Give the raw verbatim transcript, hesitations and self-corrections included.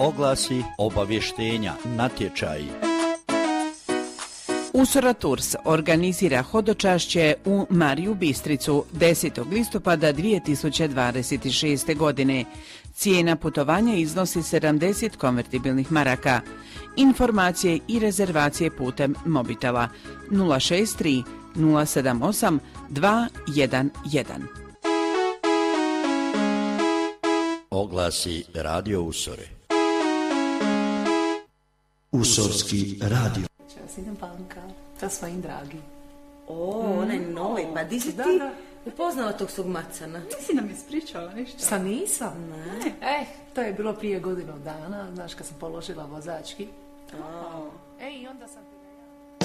oglasi, obavještenja, natječaji. Usora Tours organizira hodočašće u Mariju Bistricu desetog listopada dvije tisuće dvadeset šeste. godine. Cijena putovanja iznosi sedamdeset konvertibilnih maraka. Informacije i rezervacije putem mobitela nula šest tri nula sedam osam dva jedan jedan. Oglasi Radio Usore. Usorski radio. Ja idem Panka, sa svojim dragi. O, mm. onaj novi, pa di si da, ti da. upoznala tog svog macana? Nisi nam ispričala ništa. Sa nisam? Ne. Eh, to je bilo prije godinu dana, znaš, kad sam položila vozački. Oh. Ej, i onda sam...